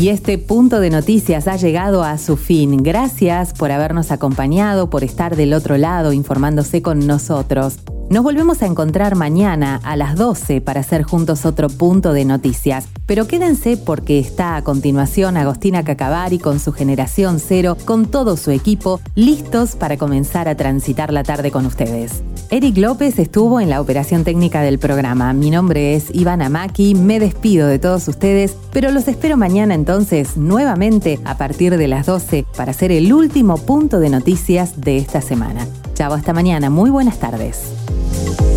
Y este punto de noticias ha llegado a su fin. Gracias por habernos acompañado, por estar del otro lado informándose con nosotros. Nos volvemos a encontrar mañana a las 12 para hacer juntos otro punto de noticias. Pero quédense porque está a continuación Agostina Cacavari con su Generación Cero, con todo su equipo, listos para comenzar a transitar la tarde con ustedes. Eric López estuvo en la operación técnica del programa. Mi nombre es Ivana Maki, me despido de todos ustedes, pero los espero mañana entonces nuevamente a partir de las 12 para hacer el último punto de noticias de esta semana. Chao, hasta mañana, muy buenas tardes.